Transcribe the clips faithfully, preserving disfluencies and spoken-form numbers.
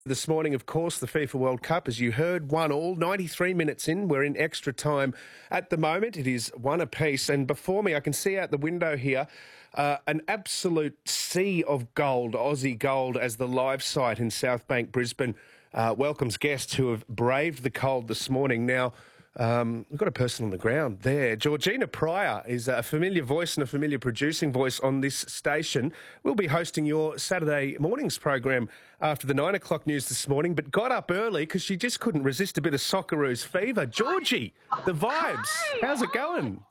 This morning, of course, the FIFA World Cup, as you heard, one all, ninety-three minutes in. We're in extra time at the moment. It is one apiece. And before me, I can see out the window here uh, an absolute sea of gold, Aussie gold, as the live site in South Bank, Brisbane, uh, welcomes guests who have braved the cold this morning. Now, Um, we've got a person on the ground there. Georgina Pryor is a familiar voice and a familiar producing voice on this station. We'll be hosting your Saturday mornings program after the nine o'clock news this morning, but got up early because she just couldn't resist a bit of Socceroos fever. Georgie, the vibes. Hi. How's it going?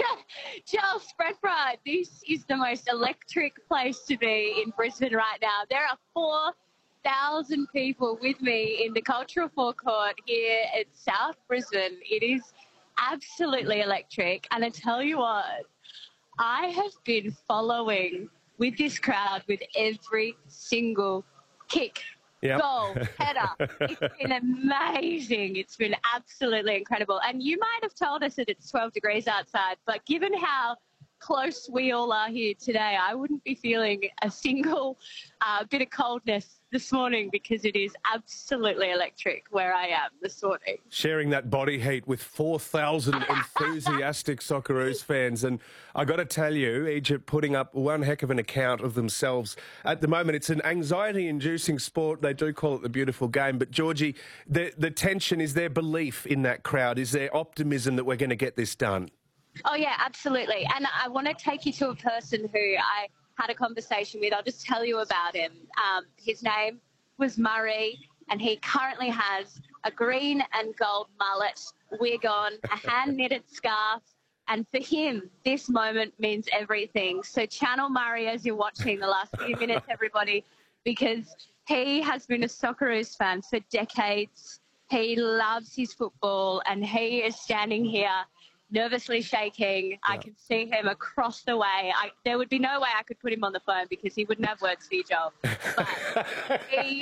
Joel Spreadbright, this is the most electric place to be in Brisbane right now. There are four thousand people with me in the cultural forecourt here at South Brisbane. It is absolutely electric. And I tell you what, I have been following with this crowd with every single kick, Yep. goal, header. It's been amazing. It's been absolutely incredible. And you might have told us that it's twelve degrees outside, but given how close we all are here today, I wouldn't be feeling a single uh, bit of coldness this morning because it is absolutely electric where I am this morning. Sharing that body heat with four thousand enthusiastic Socceroos fans. And I got to tell you, Egypt putting up one heck of an account of themselves at the moment. It's an anxiety-inducing sport. They do call it the beautiful game. But, Georgie, the, the tension, is there belief in that crowd? Is there optimism that we're going to get this done? Oh, yeah, absolutely. And I want to take you to a person who I had a conversation with. I'll just tell you about him. Um, his name was Murray, and he currently has a green and gold mullet, wig on, a hand-knitted scarf, and for him, this moment means everything. So channel Murray as you're watching the last few minutes, everybody, because he has been a Socceroos fan for decades. He loves his football, and he is standing here nervously shaking. Yeah. I can see him across the way. I, there would be no way I could put him on the phone because he wouldn't have words for you, Joel. But he,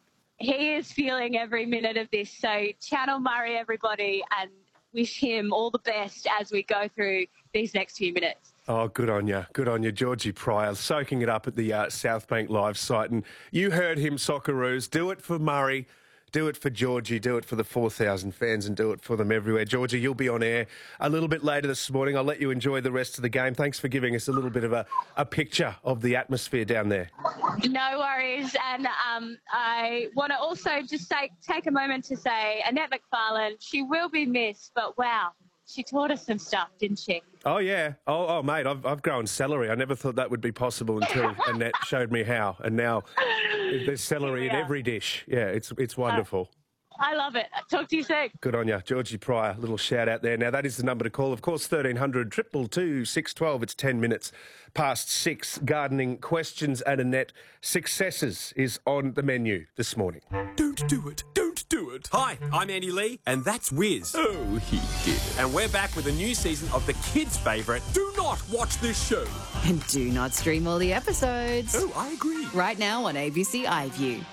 he is feeling every minute of this. So channel Murray, everybody, and wish him all the best as we go through these next few minutes. Oh, good on you. Good on you, Georgie Pryor, soaking it up at the uh, South Bank live site. And you heard him, Socceroos. Do it for Murray. Do it for Georgie, do it for the four thousand fans, and do it for them everywhere. Georgie, you'll be on air a little bit later this morning. I'll let you enjoy the rest of the game. Thanks for giving us a little bit of a, a picture of the atmosphere down there. No worries. And um, I want to also just say, take a moment to say, Annette McFarlane, she will be missed, but wow, she taught us some stuff, didn't she? Oh, yeah. Oh, oh mate, I've, I've grown celery. I never thought that would be possible until Annette showed me how. And now there's celery in every dish. Yeah, it's it's wonderful. Uh, I love it. Talk to you soon. Good on you. Georgie Pryor, little shout out there. Now, that is the number to call. Of course, thirteen hundred, two two two, six one two. It's ten minutes past six. Gardening questions and Annette successes is on the menu this morning. Don't do it. Don't do it. Hi, I'm Andy Lee, and that's Wiz. Oh, he did it. And we're back with a new season of the kids' favourite, Do Not Watch This Show. And do not stream all the episodes. Oh, I agree. Right now on A B C iView.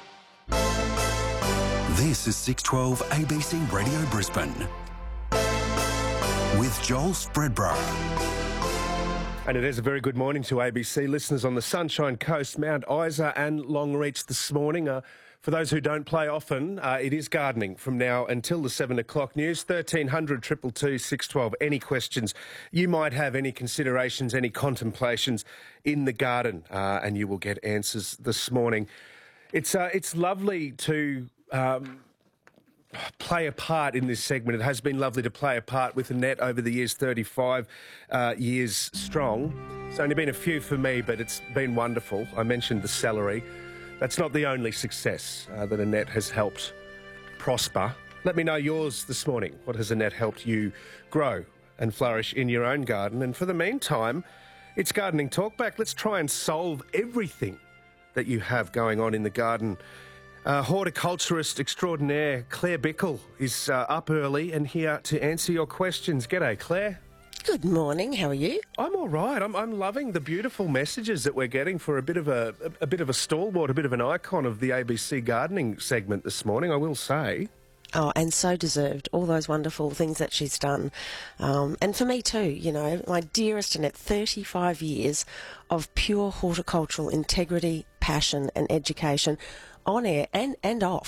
This is six twelve A B C Radio Brisbane with Joel Spreadbright. And it is a very good morning to A B C listeners on the Sunshine Coast, Mount Isa and Longreach this morning. Uh, for those who don't play often, uh, it is gardening from now until the seven o'clock news. thirteen hundred, two two two, six one two. Any questions you might have, any considerations, any contemplations in the garden, uh, and you will get answers this morning. It's, uh, it's lovely to Um, play a part in this segment. It has been lovely to play a part with Annette over the years, thirty-five uh, years strong. It's only been a few for me, but it's been wonderful. I mentioned the celery. That's not the only success uh, that Annette has helped prosper. Let me know yours this morning. What has Annette helped you grow and flourish in your own garden? And for the meantime, it's Gardening Talkback. Let's try and solve everything that you have going on in the garden. Uh, horticulturist extraordinaire Claire Bickle is uh, up early and here to answer your questions. G'day, Claire. Good morning. How are you? I'm all right. I'm, I'm loving the beautiful messages that we're getting for a bit of a, a, a bit of a stalwart, a bit of an icon of the A B C gardening segment this morning, I will say. Oh, and so deserved, all those wonderful things that she's done. Um, and for me too, you know, my dearest Annette, thirty-five years of pure horticultural integrity, passion and education. on air and, and off.